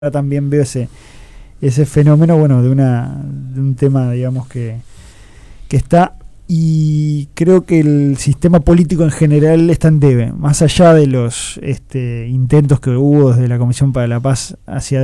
también veo ese fenómeno, bueno, de un tema, digamos, que está, y creo que el sistema político en general está en debe, más allá de los intentos que hubo desde la Comisión para la Paz hacia